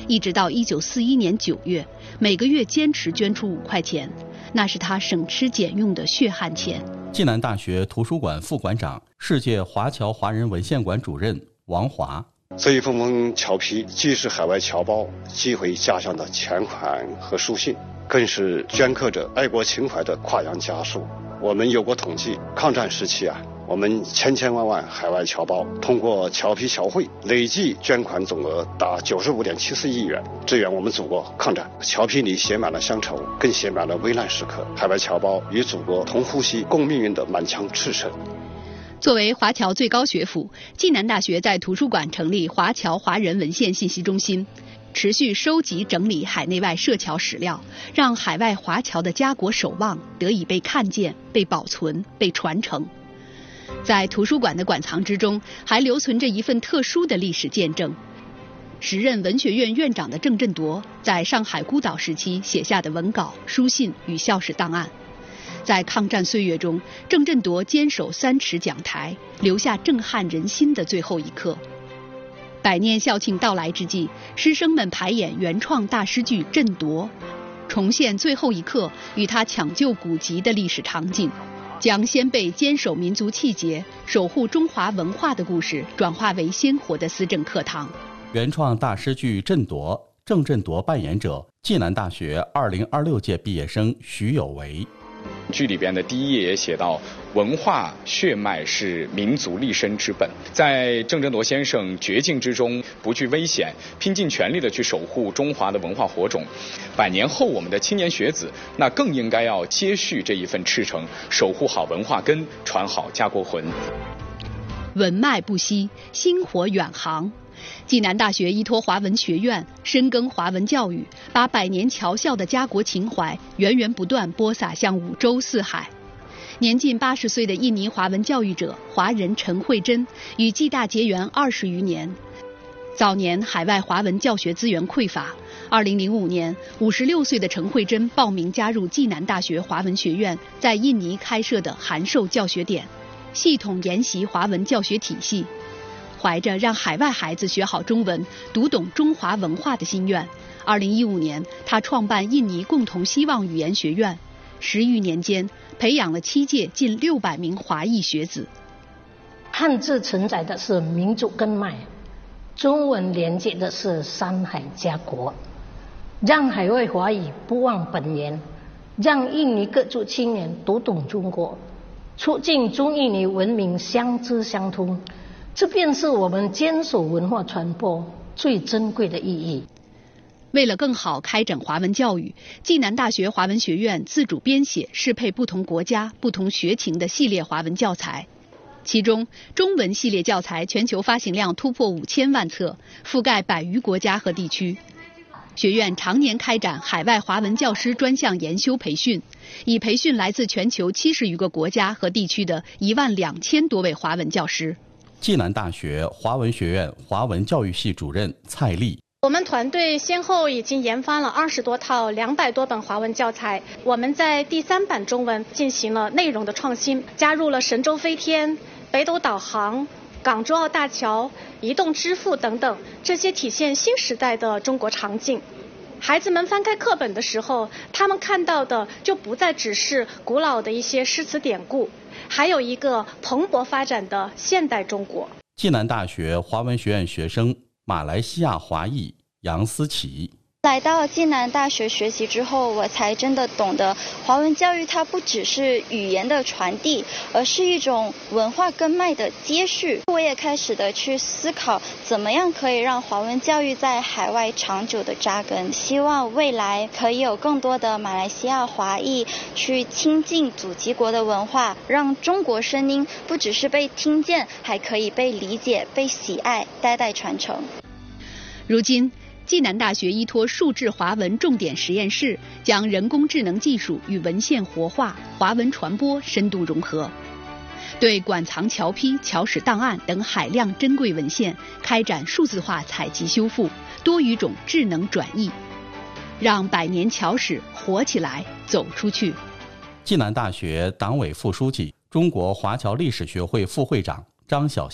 一直到1941年9月，每个月坚持捐出5块钱，那是他省吃俭用的血汗钱。 暨南大学图书馆副馆长、世界华侨华人文献馆主任王华。 这一封封侨批既是海外侨胞寄回家乡的钱款和书信，更是镌刻着爱国情怀的跨洋家书。我们有过统计，抗战时期我们千万海外侨胞通过侨批侨会累计捐款总额达95.74亿元，支援我们祖国抗战。侨批里写满了乡愁，更写满了危难时刻，海外侨胞与祖国同呼吸共命运的满腔赤诚。 作为华侨最高学府，暨南大学在图书馆成立华侨华人文献信息中心，持续收集整理海内外涉侨史料，让海外华侨的家国守望得以被看见、被保存、被传承。在图书馆的馆藏之中，还留存着一份特殊的历史见证。时任文学院院长的郑振铎在上海孤岛时期写下的文稿、书信与校史档案。在抗战岁月中，郑振铎坚守3尺讲台，留下震撼人心的最后一刻。百年校庆到来之际，师生们排演原创大诗剧《振铎》，重现最后一刻与他抢救古籍的历史场景，将先辈坚守民族气节、守护中华文化的故事转化为鲜活的思政课堂。 原创大诗剧《振铎》，郑振铎扮演者暨南大学2026届毕业生徐有为。 剧里边的第1页也写到，文化血脉是民族立身之本。在郑振铎先生绝境之中不惧危险，拼尽全力的去守护中华的文化火种。100年后，我们的青年学子那更应该要接续这一份赤诚，守护好文化根，传好家国魂。 文脉不息，薪火远航。暨南大学依托华文学院深耕华文教育，把百年侨校的家国情怀源源不断播撒向5洲4海。年近80岁的印尼华文教育者华人陈慧珍与暨大结缘20余年。早年海外华文教学资源匮乏，2005年56岁的陈慧珍报名加入暨南大学华文学院在印尼开设的函授教学点，系统研习华文教学体系。怀着让海外孩子学好中文、读懂中华文化的心愿，2015年他创办印尼共同希望语言学院，10余年间培养了7届近600名华裔学子。 汉字承载的是民族根脉，中文连接的是山海家国，让海外华裔不忘本源，让印尼各族青年读懂中国，促进中印尼文明相知相通。这便是我们坚守文化传播最珍贵的意义。 为了更好开展华文教育，暨南大学华文学院自主编写适配不同国家、不同学情的系列华文教材。其中，中文系列教材全球发行量突破5000万册，覆盖100余国家和地区。学院常年开展海外华文教师专项研修培训，已培训来自全球70余个国家和地区的12000多位华文教师。 暨南大学华文学院华文教育系主任蔡丽。 我们团队先后已经研发了20多套200多本华文教材。我们在第3版中文进行了内容的创新，加入了神州飞天、北斗导航、港珠澳大桥、移动支付等等这些体现新时代的中国场景。孩子们翻开课本的时候，他们看到的就不再只是古老的一些诗词典故，还有一个蓬勃发展的现代中国。 暨南大学华文学院学生马来西亚华裔杨思琪。 来到暨南大学学习之后，我才真的懂得华文教育它不只是语言的传递，而是一种文化根脉的接续。我也开始的去思考怎么样可以让华文教育在海外长久的扎根，希望未来可以有更多的马来西亚华裔去亲近祖籍国的文化，让中国声音不只是被听见，还可以被理解、被喜爱，代代传承。 如今暨南大学依托数字华文重点实验室，将人工智能技术与文献活化、华文传播深度融合，对馆藏侨批、侨史档案等海量珍贵文献开展数字化采集修复、多语种智能转译，让100年侨史活起来、走出去。 暨南大学党委副书记、中国华侨历史学会副会长张晓新。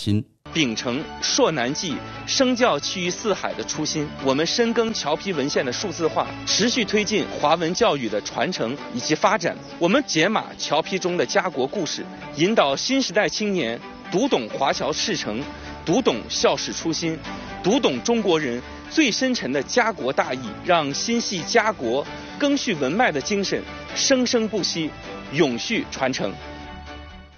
秉承朔南记声教气于四海的初心，我们深耕侨批文献的数字化，持续推进华文教育的传承以及发展。我们解码侨批中的家国故事，引导新时代青年读懂华侨赤诚，读懂校史初心，读懂中国人最深沉的家国大义，让心系家国、赓续文脉的精神生生不息，永续传承。